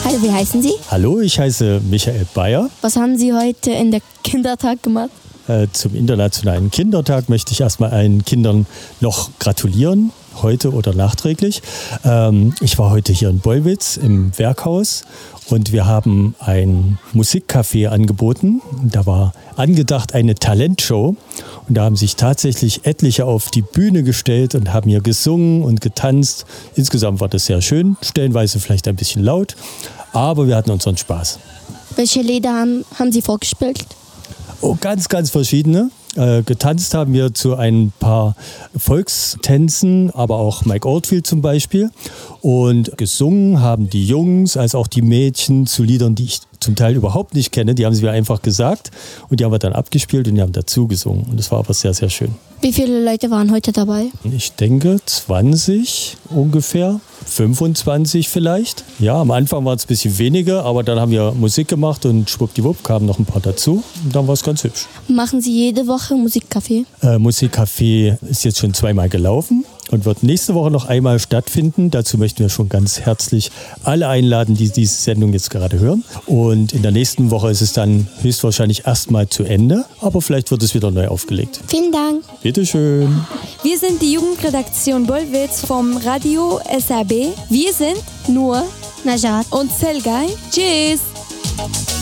Hi, wie heißen Sie? Hallo, ich heiße Michael Bayer. Was haben Sie heute in der Kindertag gemacht? Zum Internationalen Kindertag möchte ich erstmal allen Kindern noch gratulieren, heute oder nachträglich. Ich war heute hier in Bollwitz im Werkhaus und wir haben ein Musikcafé angeboten. Da war angedacht eine Talentshow und da haben sich tatsächlich etliche auf die Bühne gestellt und haben hier gesungen und getanzt. Insgesamt war das sehr schön, stellenweise vielleicht ein bisschen laut, aber wir hatten unseren Spaß. Welche Lieder haben Sie vorgespielt? Oh, ganz, ganz verschiedene. Getanzt haben wir zu ein paar Volkstänzen, aber auch Mike Oldfield zum Beispiel. Und gesungen haben die Jungs als auch die Mädchen zu Liedern, die ich zum Teil überhaupt nicht kenne. Die haben sie mir einfach gesagt und die haben wir dann abgespielt und die haben dazu gesungen. Und das war aber sehr, sehr schön. Wie viele Leute waren heute dabei? Ich denke 20 ungefähr, 25 vielleicht. Ja, am Anfang waren es ein bisschen weniger, aber dann haben wir Musik gemacht und schwuppdiwupp kamen noch ein paar dazu. Und dann war es ganz hübsch. Machen Sie jede Woche Musikcafé? Musikcafé ist jetzt schon 2-mal gelaufen und wird nächste Woche noch einmal stattfinden. Dazu möchten wir schon ganz herzlich alle einladen, die diese Sendung jetzt gerade hören. Und in der nächsten Woche ist es dann höchstwahrscheinlich erstmal zu Ende, aber vielleicht wird es wieder neu aufgelegt. Vielen Dank. Bitteschön. Wir sind die Jugendredaktion Bollwitz vom Radio SRB. Wir sind Nur Najat und Selgay. Tschüss!